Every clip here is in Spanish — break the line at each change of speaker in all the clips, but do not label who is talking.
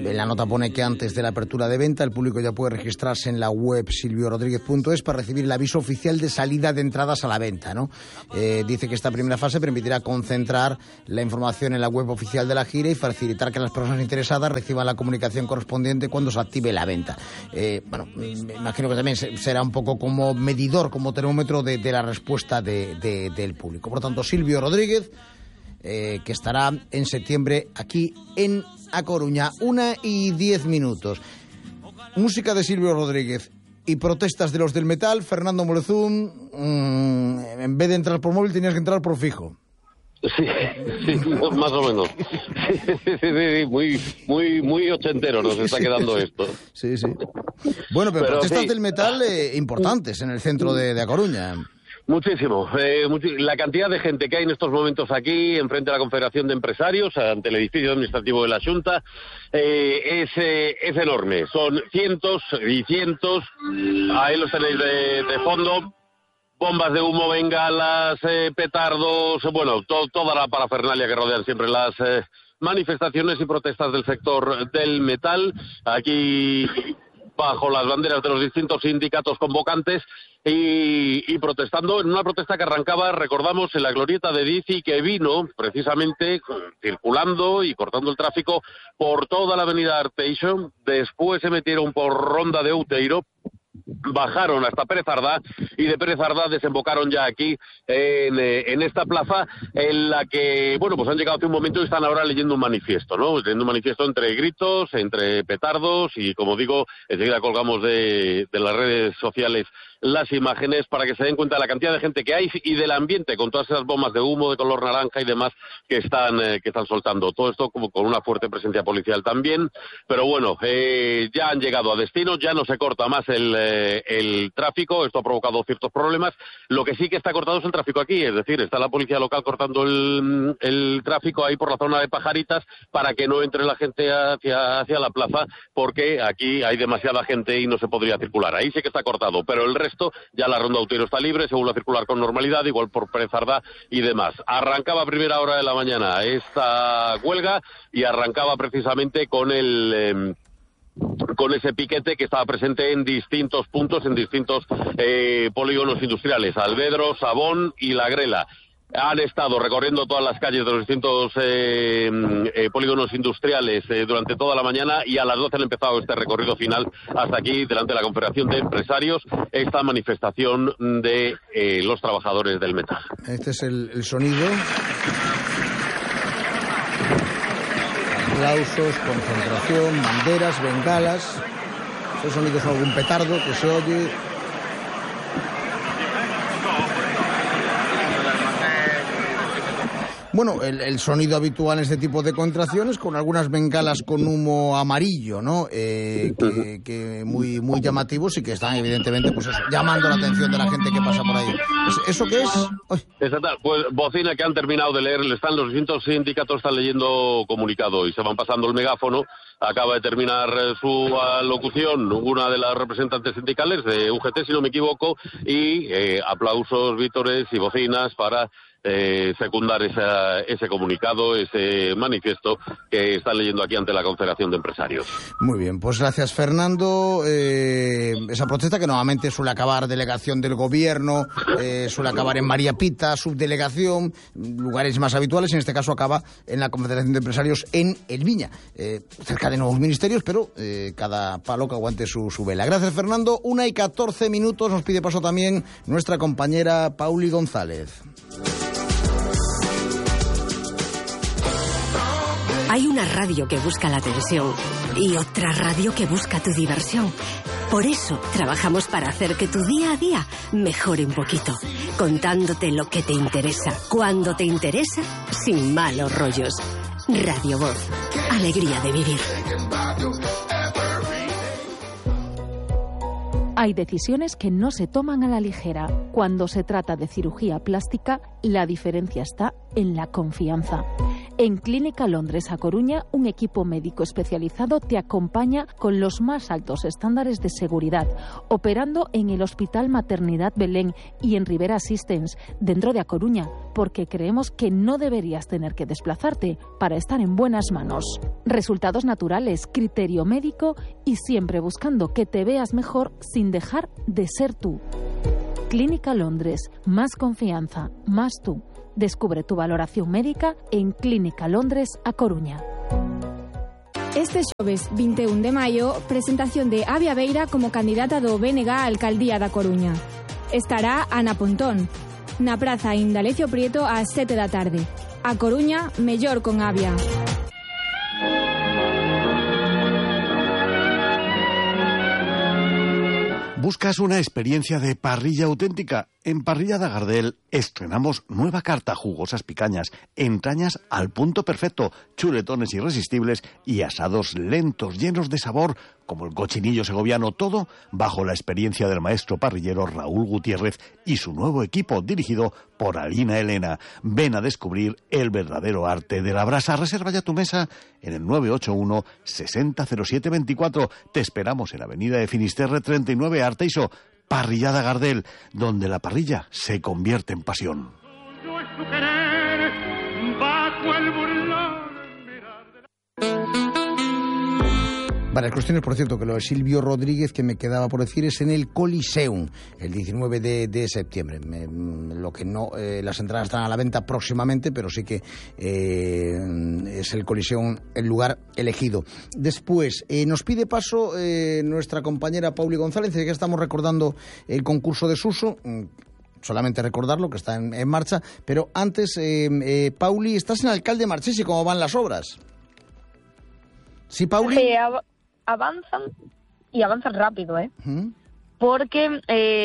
En la nota pone que antes de la apertura de venta el público ya puede registrarse en la web silviorodríguez.es para recibir el aviso oficial de salida de entradas a la venta, ¿no? Dice que esta primera fase permitirá concentrar la información en la web oficial de la gira y facilitar que las personas interesadas reciban la comunicación correspondiente cuando se active la venta. Bueno, me imagino que también será un poco como medidor, como termómetro de la respuesta del público. Por lo tanto, Silvio Rodríguez, que estará en septiembre aquí en A Coruña, 1:10. Música de Silvio Rodríguez y protestas de los del metal. Fernando Molezún, en vez de entrar por móvil tenías que entrar por fijo.
Sí, más o menos. Sí, muy ochentero nos está quedando esto.
Sí. Bueno, pero protestas del metal importantes en el centro de A Coruña.
Muchísimo. La cantidad de gente que hay en estos momentos aquí, enfrente de la Confederación de Empresarios, ante el edificio administrativo de la Xunta, es enorme. Son cientos y cientos. Ahí los tenéis de fondo. Bombas de humo, bengalas, petardos, bueno, toda la parafernalia que rodean siempre las manifestaciones y protestas del sector del metal. Aquí, bajo las banderas de los distintos sindicatos convocantes y protestando en una protesta que arrancaba, recordamos, en la glorieta de Dici, que vino precisamente circulando y cortando el tráfico por toda la avenida Arteixo. Después se metieron por Ronda de Outeiro, bajaron hasta Pérez Ardá y de Pérez Ardá desembocaron ya aquí en esta plaza en la que, bueno, pues han llegado hace un momento y están ahora leyendo un manifiesto, ¿no? Leyendo un manifiesto entre gritos, entre petardos y, como digo, enseguida colgamos de las redes sociales las imágenes para que se den cuenta de la cantidad de gente que hay y del ambiente con todas esas bombas de humo de color naranja y demás que están soltando. Todo esto como con una fuerte presencia policial también, pero bueno, ya han llegado a destino, ya no se corta más el tráfico. Esto ha provocado ciertos problemas. Lo que sí que está cortado es el tráfico aquí, es decir, está la policía local cortando el tráfico ahí por la zona de Pajaritas para que no entre la gente hacia la plaza, porque aquí hay demasiada gente y no se podría circular. Ahí sí que está cortado, pero el resto ya la Ronda Outeiro está libre, se vuelve a circular con normalidad, igual por Pérez Ardá y demás. Arrancaba a primera hora de la mañana esta huelga y arrancaba precisamente con ese piquete que estaba presente en distintos puntos, en distintos polígonos industriales, Alvedro, Sabón y La Grela. Han estado recorriendo todas las calles de los distintos polígonos industriales durante toda la mañana y a las 12 han empezado este recorrido final hasta aquí, delante de la Confederación de Empresarios, esta manifestación de los trabajadores del metal.
Este es el sonido. Aplausos, concentración, banderas, bengalas. Esos sonidos son algún petardo que se oye. Bueno, el sonido habitual en este tipo de concentraciones, con algunas bengalas con humo amarillo, ¿no? Que muy llamativos y que están evidentemente, pues eso, llamando la atención de la gente que pasa por ahí. ¿Eso qué es?
Exacto, pues bocina que han terminado de leer, los distintos sindicatos están leyendo comunicado y se van pasando el megáfono. Acaba de terminar su alocución una de las representantes sindicales de UGT, si no me equivoco, y aplausos, vítores y bocinas para secundar ese comunicado, ese manifiesto que están leyendo aquí ante la Confederación de Empresarios.
Muy bien, pues gracias, Fernando. Esa protesta que normalmente suele acabar delegación del gobierno, suele acabar en María Pita, subdelegación, lugares más habituales, en este caso acaba en la Confederación de Empresarios en El Viña, cerca de nuevos ministerios, pero cada palo que aguante su vela. Gracias, Fernando. 1:14, nos pide paso también nuestra compañera Pauli González.
Hay una radio que busca la atención y otra radio que busca tu diversión. Por eso trabajamos para hacer que tu día a día mejore un poquito, contándote lo que te interesa, cuando te interesa, sin malos rollos. Radio Voz, alegría de vivir.
Hay decisiones que no se toman a la ligera. Cuando se trata de cirugía plástica, la diferencia está en la confianza. En Clínica Londres A Coruña, un equipo médico especializado te acompaña con los más altos estándares de seguridad, operando en el Hospital Maternidad Belén y en Rivera Assistance, dentro de A Coruña, porque creemos que no deberías tener que desplazarte para estar en buenas manos. Resultados naturales, criterio médico y siempre buscando que te veas mejor sin dejar de ser tú. Clínica Londres, más confianza, más tú. Descubre tu valoración médica en Clínica Londres A Coruña.
Este xoves 21 de maio, presentación de Avia Beira como candidata do BNG á Alcaldía da Coruña. Estará Ana Pontón, na Praza Indalecio Prieto ás 7 da tarde. A Coruña, mellor con Avia.
¿Buscas una experiencia de parrilla auténtica? En Parrillada Gardel estrenamos nueva carta, jugosas picañas, entrañas al punto perfecto, chuletones irresistibles y asados lentos, llenos de sabor, como el cochinillo segoviano, todo bajo la experiencia del maestro parrillero Raúl Gutiérrez y su nuevo equipo dirigido por Alina Elena. Ven a descubrir el verdadero arte de la brasa. Reserva ya tu mesa en el 981 600724. Te esperamos en Avenida de Finisterre 39, Arteiso. Parrillada Gardel, donde la parrilla se convierte en pasión.
Varias cuestiones, por cierto, que lo de Silvio Rodríguez, que me quedaba por decir, es en el Coliseum, el 19 de septiembre. Lo que no, las entradas están a la venta próximamente, pero sí que es el Coliseum el lugar elegido. Después, nos pide paso nuestra compañera Pauli González, que estamos recordando el concurso de Suso. Solamente recordarlo, que está en marcha. Pero antes, Pauli, estás en Alcalde Marchesi, ¿cómo van las obras? ¿Sí, Pauli?
Sí, avanzan y avanzan rápido, porque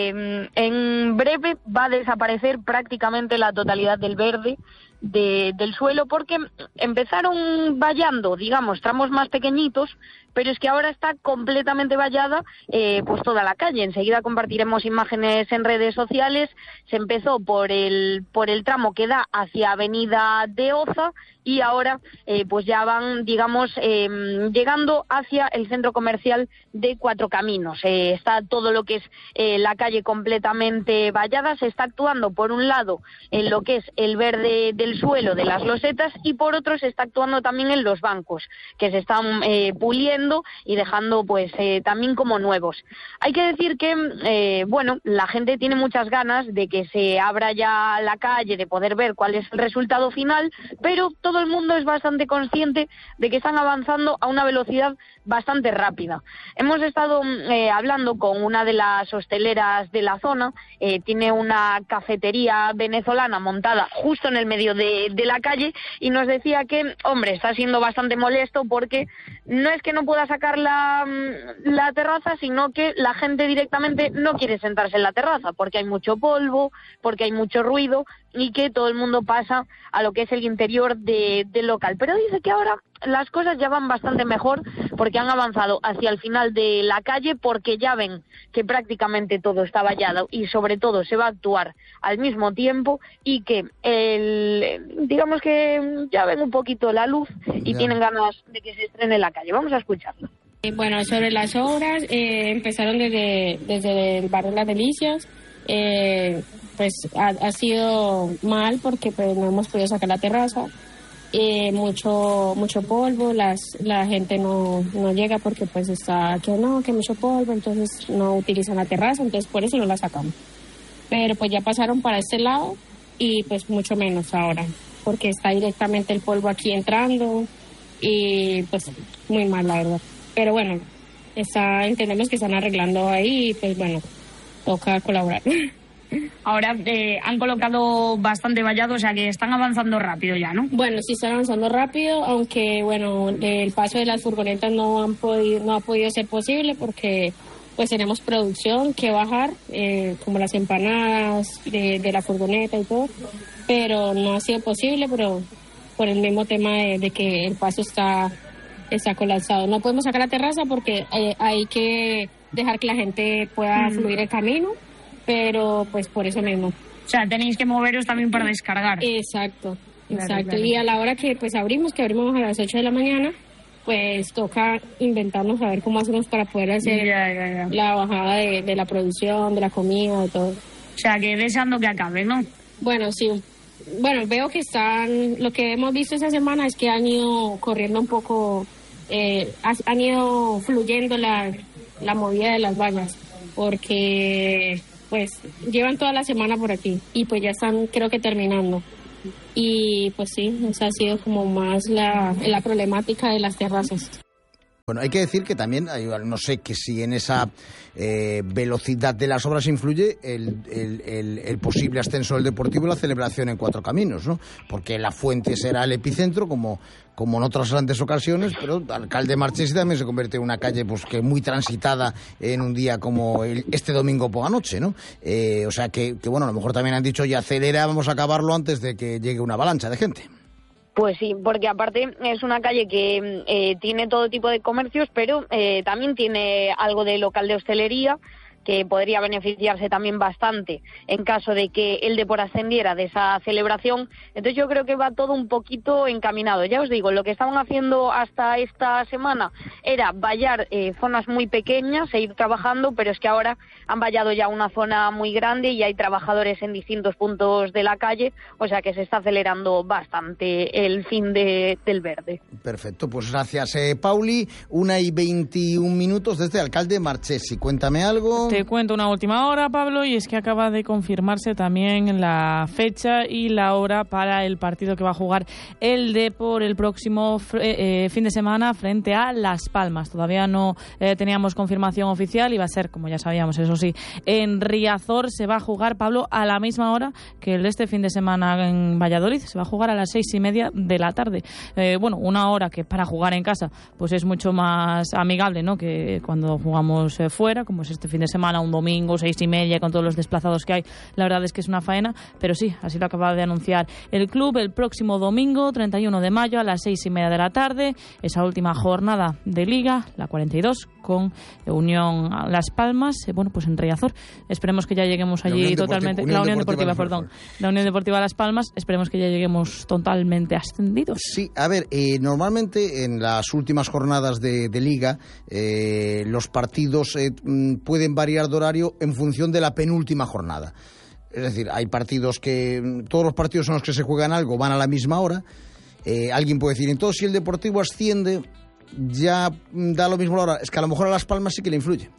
en breve va a desaparecer prácticamente la totalidad del verde del suelo, porque empezaron vallando, digamos, tramos más pequeñitos, pero es que ahora está completamente vallada pues toda la calle. Enseguida compartiremos imágenes en redes sociales. Se empezó por el tramo que da hacia Avenida de Oza y ahora pues ya van, digamos, llegando hacia el centro comercial de Cuatro Caminos. Está todo lo que es la calle completamente vallada. Se está actuando, por un lado, en lo que es el verde del suelo de las losetas y por otro se está actuando también en los bancos, que se están puliendo y dejando pues también como nuevos. Hay que decir que bueno, la gente tiene muchas ganas de que se abra ya la calle, de poder ver cuál es el resultado final, pero todo el mundo es bastante consciente de que están avanzando a una velocidad bastante rápida. Hemos estado hablando con una de las hosteleras de la zona. Tiene una cafetería venezolana montada justo en el medio de la calle y nos decía que, hombre, está siendo bastante molesto porque no es que no pueda sacar la terraza, sino que la gente directamente no quiere sentarse en la terraza porque hay mucho polvo, porque hay mucho ruido y que todo el mundo pasa a lo que es el interior del local. Pero dice que ahora las cosas ya van bastante mejor porque han avanzado hacia el final de la calle, porque ya ven que prácticamente todo está vallado y sobre todo se va a actuar al mismo tiempo y que digamos que ya ven un poquito la luz y tienen ganas de que se estrene la calle. Vamos a escucharlo.
Bueno, sobre las obras, empezaron desde el barrio Las Delicias. Pues ha sido mal porque pues no hemos podido sacar la terraza. Mucho polvo, la gente no llega porque pues está que mucho polvo, entonces no utilizan la terraza, entonces por eso no la sacamos. Pero pues ya pasaron para este lado y pues mucho menos ahora, porque está directamente el polvo aquí entrando y pues muy mal, la verdad. Pero bueno, entendemos que están arreglando ahí y pues bueno, toca colaborar.
Ahora han colocado bastante vallado, o sea que están avanzando rápido ya, ¿no?
Bueno, sí están avanzando rápido, aunque bueno, el paso de las furgonetas no ha podido ser posible porque pues tenemos producción que bajar, como las empanadas de la furgoneta y todo, pero no ha sido posible, pero por el mismo tema de que el paso está colapsado. No podemos sacar la terraza porque hay que dejar que la gente pueda fluir el camino, pero pues por eso mismo.
O sea, tenéis que moveros también para descargar.
Exacto. Exacto, y a la hora que pues abrimos a las 8 de la mañana, pues toca inventarnos a ver cómo hacemos para poder hacer la bajada de la producción, de la comida, de todo.
O sea, que deseando que acabe, ¿no?
Bueno, sí. Bueno, veo que lo que hemos visto esta semana es que han ido corriendo un poco, han ido fluyendo la movida de las vallas, porque pues llevan toda la semana por aquí y pues ya están, creo que terminando. Y pues sí, esa ha sido como más la problemática de las terrazas.
Bueno, hay que decir que también, no sé que si en esa velocidad de las obras influye el posible ascenso del Deportivo y la celebración en Cuatro Caminos, ¿no? Porque La Fuente será el epicentro, como en otras grandes ocasiones, pero Alcalde de Marchesi también se convierte en una calle pues que muy transitada en un día como este domingo por la noche, ¿no? O sea que bueno, a lo mejor también han dicho, ya acelera, vamos a acabarlo antes de que llegue una avalancha de gente.
Pues sí, porque aparte es una calle que tiene todo tipo de comercios, pero también tiene algo de local de hostelería, que podría beneficiarse también bastante en caso de que el Depor ascendiera de esa celebración. Entonces yo creo que va todo un poquito encaminado. Ya os digo, lo que estaban haciendo hasta esta semana era vallar zonas muy pequeñas e ir trabajando, pero es que ahora han vallado ya una zona muy grande y hay trabajadores en distintos puntos de la calle, o sea que se está acelerando bastante el fin del verde.
Perfecto, pues gracias, Pauli. 1:21 desde Alcalde Marchesi. Cuéntame algo.
Te cuento una última hora, Pablo, y es que acaba de confirmarse también la fecha y la hora para el partido que va a jugar el Depor el próximo fin de semana frente a Las Palmas. Todavía no teníamos confirmación oficial y va a ser, como ya sabíamos, eso sí, en Riazor. Se va a jugar, Pablo, a la misma hora que el de este fin de semana en Valladolid. Se va a jugar a las 6:30 de la tarde. Bueno, una hora que para jugar en casa pues es mucho más amigable, ¿no?, que cuando jugamos fuera, como es este fin de semana, un domingo, 6:30, con todos los desplazados que hay. La verdad es que es una faena, pero sí, así lo acaba de anunciar el club. El próximo domingo, 31 de mayo, a las 6:30 de la tarde, esa última jornada de Liga, la 42, con Unión Las Palmas, bueno, pues en Riazor. Esperemos que ya lleguemos allí totalmente. La Unión Deportiva Las Palmas, esperemos que ya lleguemos totalmente ascendidos.
Sí, a ver, normalmente en las últimas jornadas de Liga, los partidos pueden variar de horario en función de la penúltima jornada. Es decir, hay partidos que todos los partidos en los que se juegan algo van a la misma hora. Alguien puede decir, entonces si el Deportivo asciende ya da lo mismo la hora. Es que a lo mejor a Las Palmas sí que le influye.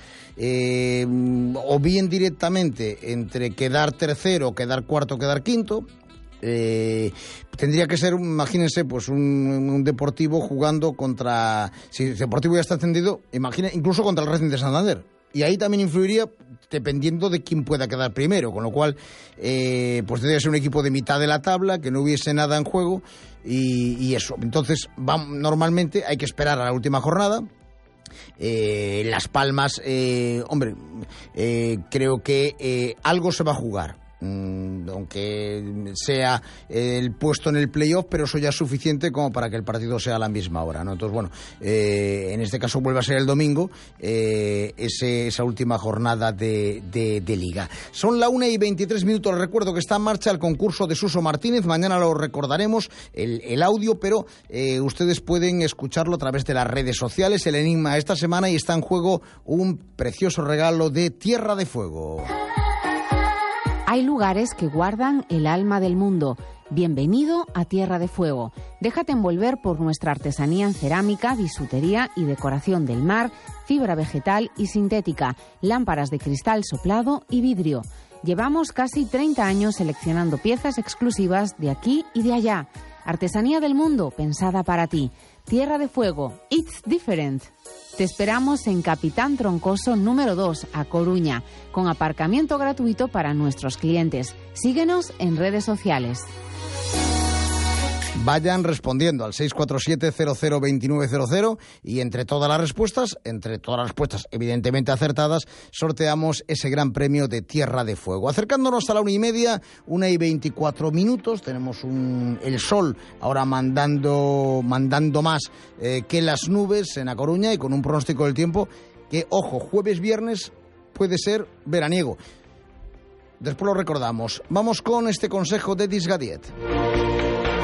O bien directamente entre quedar tercero, quedar cuarto, quedar quinto. Tendría que ser, imagínense, pues un Deportivo jugando contra, si el Deportivo ya está ascendido, incluso contra el Racing de Santander. Y ahí también influiría dependiendo de quién pueda quedar primero, con lo cual pues tendría que ser un equipo de mitad de la tabla, que no hubiese nada en juego y eso. Entonces normalmente hay que esperar a la última jornada. Las Palmas, creo que algo se va a jugar. Aunque sea el puesto en el playoff, pero eso ya es suficiente como para que el partido sea a la misma hora, ¿no? Entonces, bueno, en este caso vuelve a ser el domingo, esa última jornada de Liga. Son la 1:23. Les recuerdo que está en marcha el concurso de Suso Martínez. Mañana lo recordaremos, el audio, pero ustedes pueden escucharlo a través de las redes sociales. El enigma esta semana, y está en juego un precioso regalo de Tierra de Fuego.
Hay lugares que guardan el alma del mundo. Bienvenido a Tierra de Fuego. Déjate envolver por nuestra artesanía en cerámica, bisutería y decoración del mar, fibra vegetal y sintética, lámparas de cristal soplado y vidrio. Llevamos casi 30 años seleccionando piezas exclusivas de aquí y de allá. Artesanía del mundo pensada para ti. Tierra de Fuego. It's different. Te esperamos en Capitán Troncoso número 2, a Coruña, con aparcamiento gratuito para nuestros clientes. Síguenos en redes sociales.
Vayan respondiendo al 647-002900 y entre todas las respuestas evidentemente acertadas, sorteamos ese gran premio de Tierra de Fuego. Acercándonos a la 1:30, 1:24. Tenemos el sol ahora mandando más que las nubes en A Coruña, y con un pronóstico del tiempo que, ojo, jueves, viernes puede ser veraniego. Después lo recordamos. Vamos con este consejo de Disgadiet.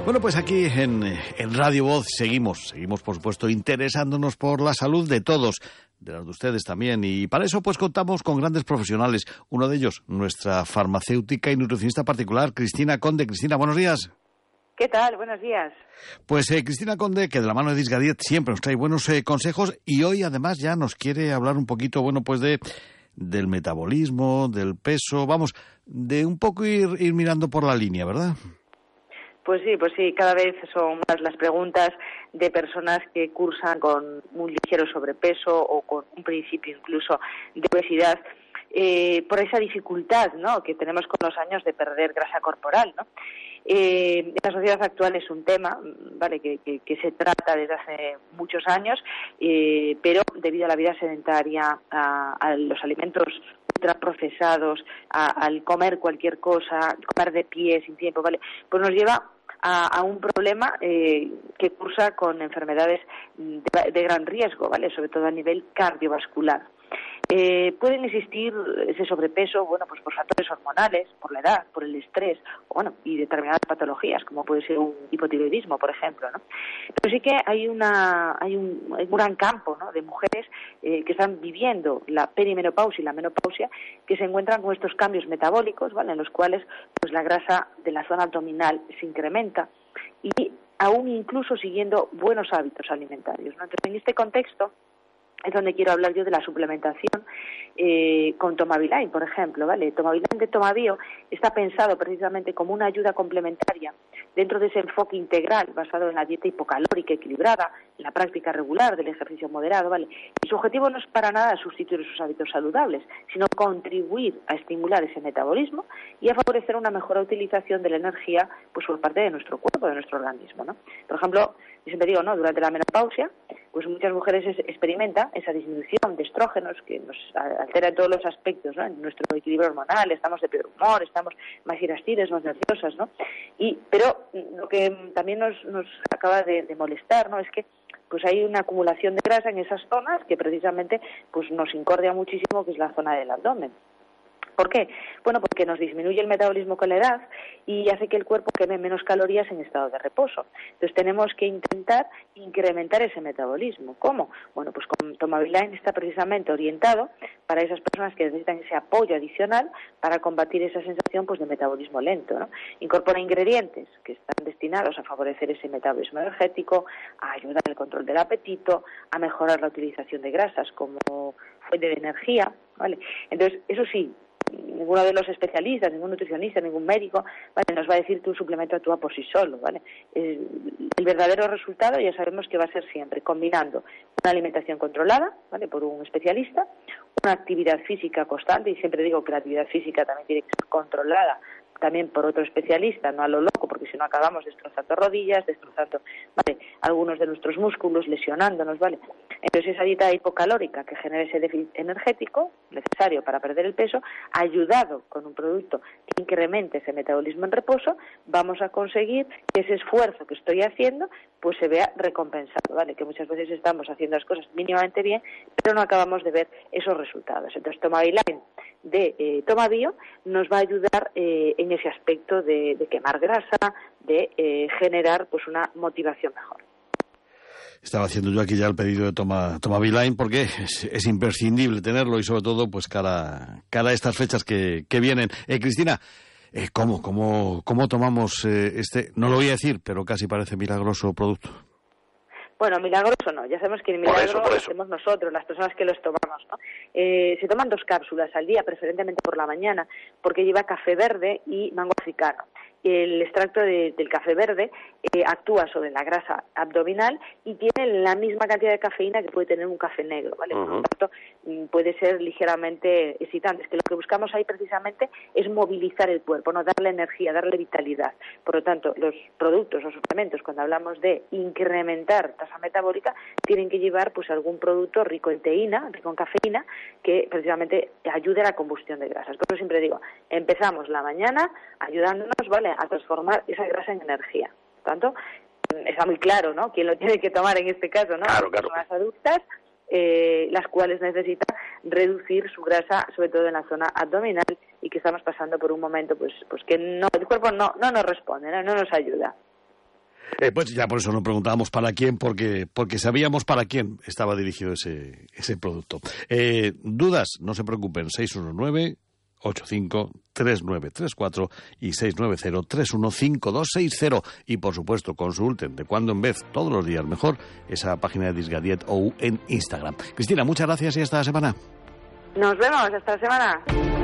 Bueno, pues aquí en Radio Voz seguimos por supuesto interesándonos por la salud de todos, de las de ustedes también, y para eso pues contamos con grandes profesionales. Uno de ellos, nuestra farmacéutica y nutricionista particular, Cristina Conde. Cristina, buenos días.
¿Qué tal? Buenos días.
Pues Cristina Conde, que de la mano de Disgadiet siempre nos trae buenos consejos, y hoy además ya nos quiere hablar un poquito, bueno, pues del metabolismo, del peso, vamos, de un poco ir mirando por la línea, ¿verdad?
Pues sí, cada vez son más las preguntas de personas que cursan con un ligero sobrepeso o con un principio incluso de obesidad, por esa dificultad, ¿no?, que tenemos con los años de perder grasa corporal, ¿no? En la sociedad actual es un tema, ¿vale?, que se trata desde hace muchos años, pero debido a la vida sedentaria, a los alimentos ultraprocesados, al comer cualquier cosa, comer de pie sin tiempo, ¿vale?, pues nos lleva a un problema que cursa con enfermedades de gran riesgo, ¿vale?, sobre todo a nivel cardiovascular. Pueden existir ese sobrepeso, bueno, pues por factores hormonales, por la edad, por el estrés, bueno, y determinadas patologías, como puede ser un hipotiroidismo, por ejemplo, ¿no? Pero sí que hay un gran campo, ¿no?, de mujeres que están viviendo la perimenopausia y la menopausia, que se encuentran con estos cambios metabólicos, ¿vale?, en los cuales pues la grasa de la zona abdominal se incrementa y aún incluso siguiendo buenos hábitos alimentarios, ¿no? Entonces, en este contexto es donde quiero hablar yo de la suplementación con Tomaviline, por ejemplo, ¿vale? Tomaviline de Tomabio está pensado precisamente como una ayuda complementaria dentro de ese enfoque integral basado en la dieta hipocalórica equilibrada, en la práctica regular del ejercicio moderado, ¿vale? Y su objetivo no es para nada sustituir esos hábitos saludables, sino contribuir a estimular ese metabolismo y a favorecer una mejor utilización de la energía pues por parte de nuestro cuerpo, de nuestro organismo, ¿no? Por ejemplo, yo siempre digo, ¿no?, durante la menopausia, pues muchas mujeres experimentan esa disminución de estrógenos que nos altera en todos los aspectos, ¿no?, en nuestro equilibrio hormonal, estamos de peor humor, estamos más irascibles, más nerviosas, ¿no? Pero lo que también nos acaba de molestar, ¿no?, es que pues hay una acumulación de grasa en esas zonas que precisamente pues nos incordia muchísimo, que es la zona del abdomen. ¿Por qué? Bueno, porque nos disminuye el metabolismo con la edad y hace que el cuerpo queme menos calorías en estado de reposo. Entonces tenemos que intentar incrementar ese metabolismo. ¿Cómo? Bueno, pues con Tomaviline está precisamente orientado para esas personas que necesitan ese apoyo adicional para combatir esa sensación pues de metabolismo lento, ¿no? Incorpora ingredientes que están destinados a favorecer ese metabolismo energético, a ayudar al control del apetito, a mejorar la utilización de grasas como fuente de energía, ¿vale? Entonces, eso sí, ninguno de los especialistas, ningún nutricionista, ningún médico, ¿vale?, nos va a decir que un suplemento actúa por sí solo, ¿vale? El verdadero resultado ya sabemos que va a ser siempre combinando una alimentación controlada, ¿vale?, por un especialista, una actividad física constante, y siempre digo que la actividad física también tiene que ser controlada también por otro especialista, no a lo loco, porque si no acabamos destrozando rodillas, destrozando, ¿vale?, algunos de nuestros músculos, lesionándonos, ¿vale? Entonces esa dieta hipocalórica que genera ese déficit energético necesario para perder el peso, ayudado con un producto que incremente ese metabolismo en reposo, vamos a conseguir que ese esfuerzo que estoy haciendo pues se vea recompensado, ¿vale? Que muchas veces estamos haciendo las cosas mínimamente bien, pero no acabamos de ver esos resultados. Entonces Tomaviline de Tomabio nos va a ayudar en ese aspecto de quemar grasa, de generar pues una motivación mejor.
Estaba haciendo yo aquí ya el pedido de Tomaviline porque es imprescindible tenerlo y sobre todo pues cara a estas fechas que vienen. Cristina, ¿cómo tomamos este, no lo voy a decir, pero casi parece milagroso producto?
Bueno, milagroso no, ya sabemos que el milagro lo hacemos nosotros, las personas que los tomamos, ¿no? Se toman 2 cápsulas al día, preferentemente por la mañana, porque lleva café verde y mango africano. El extracto del café verde actúa sobre la grasa abdominal y tiene la misma cantidad de cafeína que puede tener un café negro, ¿vale? Por lo tanto, puede ser ligeramente excitante. Es que lo que buscamos ahí precisamente es movilizar el cuerpo, no darle energía, darle vitalidad. Por lo tanto, los productos o suplementos, cuando hablamos de incrementar tasa metabólica, tienen que llevar pues algún producto rico en teína, rico en cafeína, que precisamente ayude a la combustión de grasas. Por eso siempre digo, empezamos la mañana ayudándonos, ¿vale?, a transformar esa grasa en energía. Por tanto, está muy claro, ¿no?, quién lo tiene que tomar en este caso, ¿no?
Claro.
Personas adultas, las cuales necesitan reducir su grasa, sobre todo en la zona abdominal, y que estamos pasando por un momento pues que no, el cuerpo no nos responde, no nos ayuda.
Pues ya por eso nos preguntábamos para quién, porque sabíamos para quién estaba dirigido ese producto. Dudas, no se preocupen, 619-85-3934 y 690-315260. Y por supuesto, consulten de cuando en vez, todos los días mejor, esa página de Disgadiet OU en Instagram. Cristina, muchas gracias y hasta la semana.
Nos vemos, hasta la semana.